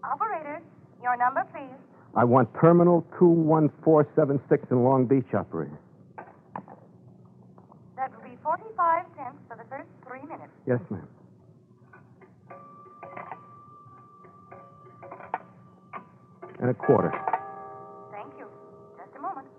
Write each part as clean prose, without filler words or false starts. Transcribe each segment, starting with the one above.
Operator, your number, please. I want Terminal 21476 in Long Beach, operator. That will be 45 cents for the first 3 minutes. Yes, ma'am. And a quarter. Thank you. Just a moment.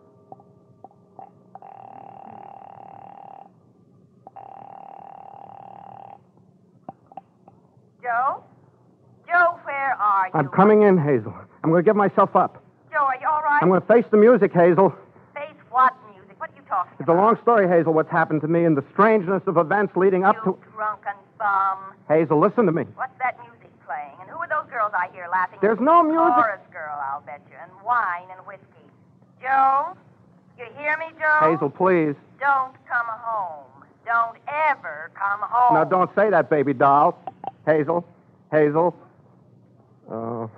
Joe? Joe, where are you? I'm coming in, Hazel. I'm going to give myself up. Joe, are you all right? I'm going to face the music, Hazel. Face what music? What are you talking It's a long story, Hazel, what's happened to me and the strangeness of events leading up You to... drunken bum. Hazel, listen to me. What's that music playing? And who are those girls I hear laughing? There's no music. Chorus girl, I'll bet you. And wine and whiskey. Joe? You hear me, Joe? Hazel, please. Don't come home. Don't ever come home. Now, don't say that, baby doll. Hazel. Hazel. Oh.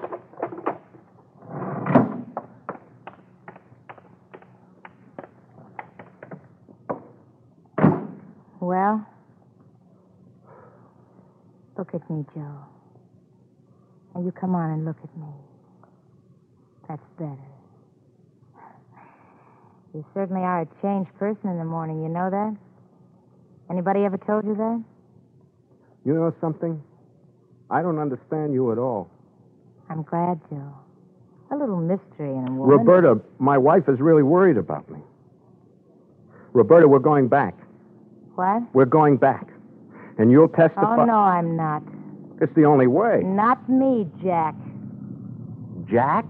Well, look at me, Joe. Now you come on and look at me. That's better. You certainly are a changed person in the morning, you know that? Anybody ever told you that? You know something? I don't understand you at all. I'm glad, Joe. A little mystery in a woman. Roberta, my wife is really worried about me. Roberta, we're going back. What? We're going back. And you'll testify. Oh, no, I'm not. It's the only way. Not me, Jack. Jack?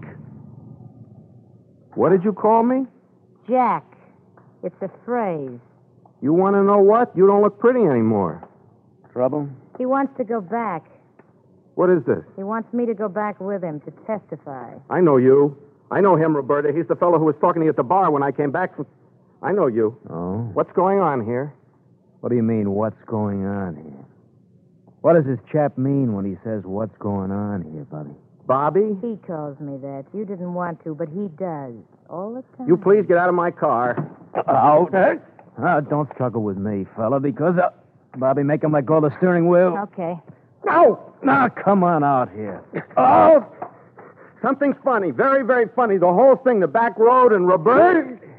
What did you call me? Jack. It's a phrase. You want to know what? You don't look pretty anymore. Trouble? He wants to go back. What is this? He wants me to go back with him to testify. I know you. I know him, Roberta. He's the fellow who was talking to you at the bar when I came back from... I know you. Oh? What's going on here? What do you mean, what's going on here? What does this chap mean when he says what's going on here, Bobby? Bobby? He calls me that. You didn't want to, but he does. All the time. You please get out of my car. Out. Don't struggle with me, fella, because... Bobby, make him let go of the steering wheel. Okay. No! Now, come on out here. Oh! Something's funny. Very, very funny. The whole thing, the back road and Roberta...